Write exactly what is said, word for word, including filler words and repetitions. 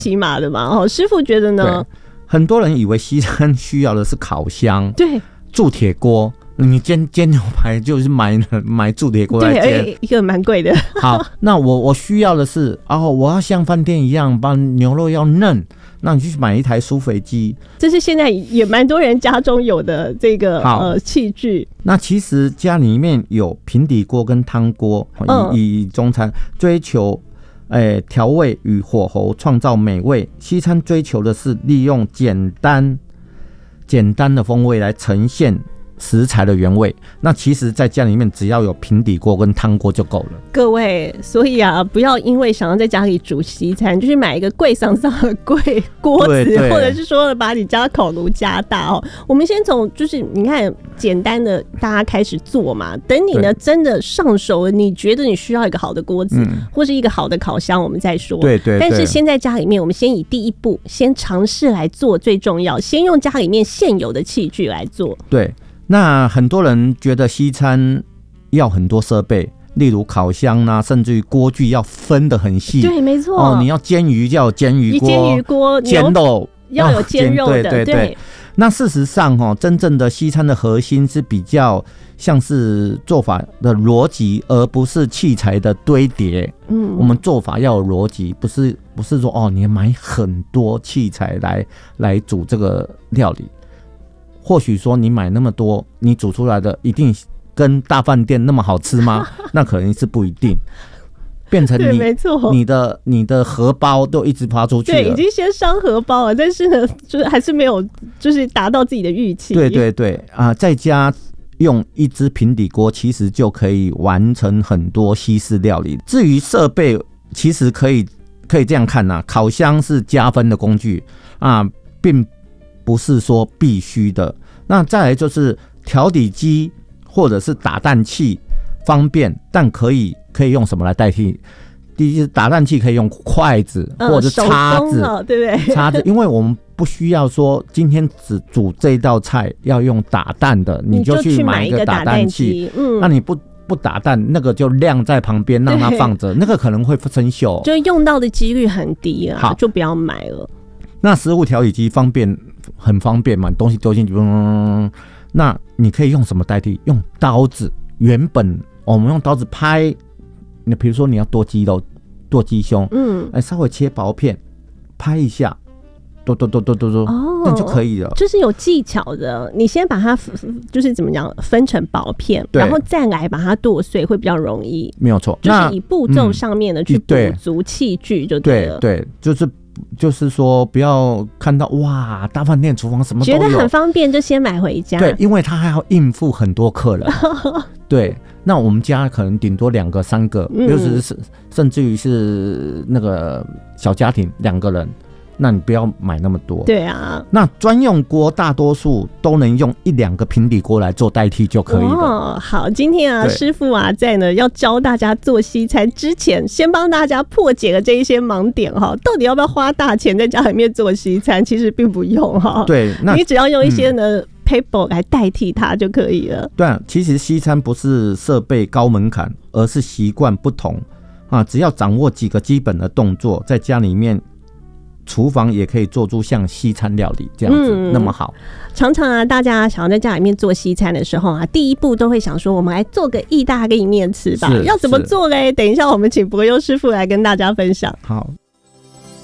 起码的嘛。哦，师傅觉得呢？ 很多人以为西餐需要的是烤箱， 对， 铸铁锅。你煎煎牛排就是买买铸铁锅来煎， 对，一个蛮贵的。 好，那我我需要的是，哦，我要像饭店一样，把牛肉要嫩，那你去买一台酥肥机。 这是现在也蛮多人家中有的这个呃器具。 那其实家里面有平底锅跟汤锅， 嗯、 以以中餐追求诶调味与火候创造美味，西餐追求的是利用简单简单的风味来呈现食材的原味。那其实在家里面只要有平底锅跟汤锅就够了， 各位。所以啊，不要因为想要在家里煮西餐就去买一个贵桑桑的贵锅子，或者是说把你家烤炉加大哦。我们先从就是你看简单的大家开始做嘛，等你呢真的上手了，你觉得你需要一个好的锅子、嗯、或是一个好的烤箱我们再说。 对 对, 对。 但是先在家里面我们先以第一步先尝试来做最重要，先用家里面现有的器具来做。 对，那很多人觉得西餐要很多设备，例如烤箱啊，甚至于锅具要分得很细。 对，没错。 哦，你要煎鱼就要有煎鱼锅， 煎鱼锅， 煎肉要有煎肉的。哦、对对 对, 对。 那事实上、哦，真正的西餐的核心是比较像是做法的逻辑，而不是器材的堆叠。嗯，我们做法要有逻辑，不是不是说哦，你买很多器材来来煮这个料理。或许说你买那么多，你煮出来的一定跟大饭店那么好吃吗？那可能是不一定。变成你你的你的荷包都一直爬出去了， 对，已经先伤荷包了，但是呢，就是还是没有，就是达到自己的预期。 对对对啊、呃，在家用一只平底锅，其实就可以完成很多西式料理。至于设备，其实可以可以这样看呐、啊，烤箱是加分的工具啊，并不是说必须的。那再来就是调底机或者是打蛋器，方便，但可以可以用什么来代替？第一，打蛋器可以用筷子或者叉子， 嗯、对不对？ 叉子，因为我们不需要说今天只煮这道菜要用打蛋的，你就去买一个打蛋器。嗯，那你不不打蛋，那个就晾在旁边让它放着，那个可能会生锈， 就用到的几率很低啊，好，就不要买了。 那食物调理机方便，很方便嘛，东西丢进去，嗯，那你可以用什么代替？用刀子，原本。我们用刀子拍，你比如说你要剁鸡肉、剁鸡胸，嗯，哎，稍微切薄片，拍一下，剁剁剁剁剁剁，哦，那就可以了。 就是有技巧的，你先把它就是怎么讲分成薄片，然后再来把它剁碎，会比较容易。 没有错， 就是以步骤上面的去补足器具就对了。 对 对, 对，就是就是说不要看到哇大饭店厨房什么都有， 觉得很方便就先买回家。 对，因为他还要应付很多客人。对。那我们家可能顶多两个、三个，尤其是甚至于是那个小家庭两个人，那你不要买那么多。 对啊， 那专用锅大多数都能用一两个平底锅来做代替就可以了。 哦，好，今天啊，师傅啊，在呢要教大家做西餐之前，先帮大家破解了这一些盲点哈。到底要不要花大钱在家里面做西餐？其实并不用哈。 对，那你只要用一些呢。嗯table 来代替它就可以了。 对啊，其实西餐不是设备高门槛，而是习惯不同啊。只要掌握几个基本的动作，在家里面厨房也可以做出像西餐料理这样子、嗯、那么好。 常常啊，大家想要在家里面做西餐的时候啊，第一步都会想说，我们来做个意大利面吃吧。要怎么做嘞？等一下我们请伯优师傅来跟大家分享。 好。